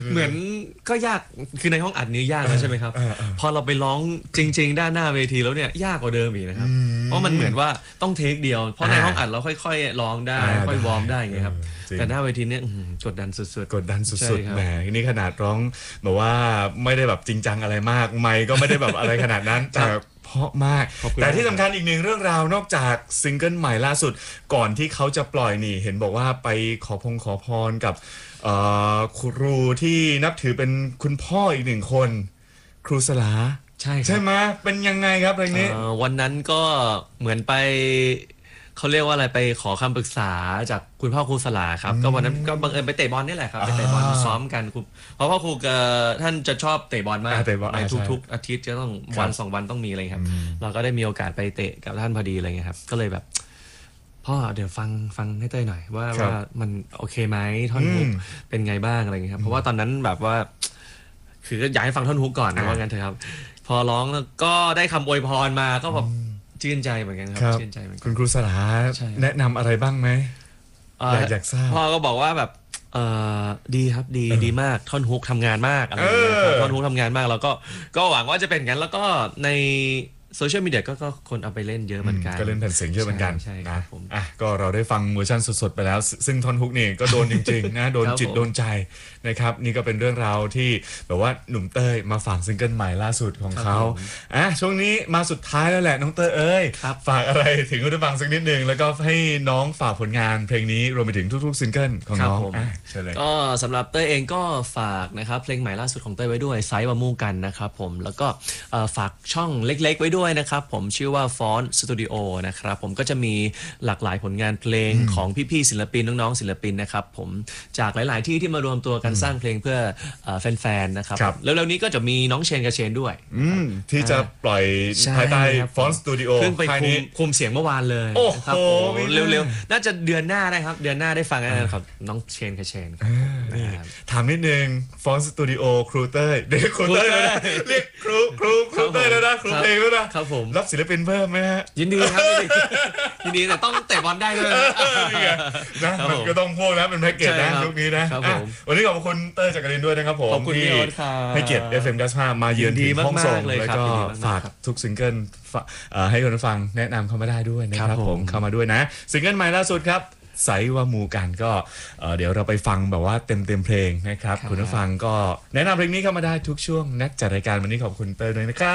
เหมือนก็ยากคือในห้องอัดนี้ยากแล้วใช่ไหมครับพอเราไปร้องจริงๆด้านหน้าเวทีแล้วเนี่ยยากกว่าเดิมอีกนะครับเพราะมันเหมือนว่าต้องเทคเดียวเพราะในห้องอัดเราค่อยๆร้องได้ค่อยวอร์มได้ไงครับแต่หน้าเวทีเนี่ยกดดันสุดๆกดดันสุดๆแหมนี่ขนาดร้องแบบว่าไม่ได้แบบจริงจังอะไรมากไมค์ก็ไม่ได้แบบอะไรขนาดนั้นแต่เพราะมากแต่ที่สำคัญอีกหนึ่งเรื่องราวนอกจากซิงเกิลใหม่ล่าสุดก่อนที่เขาจะปล่อยนี่เห็นบอกว่าไปขอพรกับครูที่นับถือเป็นคุณพ่ออีกหนึ่งคนครูสลาใช่ไหมเป็นยังไงครับเพลงนี้วันนั้นก็เหมือนไปเขาเรียกว่าอะไรไปขอคำปรึกษาจากคุณพ่อครูสลาครับก็วันนั้นก็บังเอิญไปเตะบอลนี่แหละครับไปเตะบอลซ้อมกันเพราะพ่อครูท่านจะชอบเตะบอลมากในทุกๆอาทิตย์จะต้องวัน2 วันต้องมีอะไรครับเราก็ได้มีโอกาสไปเตะกับท่านพอดีอะไรเงี้ยครับก็เลยแบบพ่อเดี๋ยวฟังให้เต้ยหน่อยว่ามันโอเคไหมท่อนฮุกเป็นไงบ้างอะไรเงี้ยครับเพราะว่าตอนนั้นแบบว่าคืออยากให้ฟังท่อนฮุกก่อนนะว่างั้นเถอะครับพอร้องก็ได้คำอวยพรมาก็แบบชื่นใจเหมือนกันครับชื่นใจเหมือนกันคุณครูสลาแนะนำอะไรบ้างไหมอยากทราบพ่อก็บอกว่าแบบดีครับดีมากท่อนฮุกทำงานมากอะไรอย่างเงี้ยท่อนฮุกทำงานมากแล้วก็หวังว่าจะเป็นงั้นแล้วก็ในโซเชียลมีเดียก็คนเอาไปเล่นเยอะเหมือนกันก็เล่นแผ่นเสียงเยอะเหมือนกันนะก็เราได้ฟังเวอร์ชันสดๆไปแล้วซึ่งท่อนฮุกนี่ก็โดนจริงๆนะโดนจิตโดนใจนะครับนี่ก็เป็นเรื่องราวที่แบบว่าหนุ่มเต้ยมาฝากซิงเกิลใหม่ล่าสุดของเขาช่วงนี้มาสุดท้ายแล้วแหละน้องเต้ยเอ้ยฝากอะไรถึงคุณผู้ฟังสักนิดนึงแล้วก็ให้น้องฝากผลงานเพลงนี้รวมไปถึงทุกๆซิงเกิลของน้องเชิญเลยก็สำหรับเต้ยเองก็ฝากนะครับเพลงใหม่ล่าสุดของเต้ยไว้ด้วยไซส์วามู่กันนะครับผมแล้วก็ฝากช่องเล็กๆไว้ด้วยนะครับผมชื่อว่าฟอนต์สตูดิโอนะครับผมก็จะมีหลากหลายผลงานเพลงของพี่ๆศิลปินน้องๆศิลปินนะครับผมจากหลายๆที่มารวมตัวกันสร้างเพลงเพื่อแฟนๆนะครับแล้วเร็วๆนี้ก็จะมีน้องเชนกับเชนด้วยที่จะปล่อยภายใต้ฟอนต์สตูดิโอเพิ่งไปคุมเสียงเมื่อวานเลยครับเร็วๆน่าจะเดือนหน้าได้ครับเดือนหน้าได้ฟังแน่นอนครับน้องเชนกับเชนถามนิดนึงฟอนต์สตูดิโอครูเต้ยเรียกครูเต้ยแล้วนะเรียกครูเต้ยแล้วนะครูเพลงแล้วนะครับผมรับศิลปินเพิ่มไหมฮะยินดีครับยินดีแต่ต้องเตะบอลได้ด้วยนะมันก็ต้องพวกนะเป็นแพ็กเกจนะยุคนี้นะวันนี้ขอบคุณเต้ยจักรินด้วยนะครับผมที่ให้เกียรติ FM 95มาเยือนที่ห้องส่งแล้วก็ฝากทุกซิงเกิลให้คนฟังแนะนำเข้ามาได้ด้วยนะครับผมเข้ามาด้วยนะซิงเกิลใหม่ล่าสุดครับไซว่ามูกันก็เดี๋ยวเราไปฟังแบบว่าเต็มเพลงนะครับคุณผู้ฟังก็แนะนำเพลงนี้เข้ามาได้ทุกช่วงนักจัดรายการวันนี้ขอบคุณเต้ยด้วยนะครับ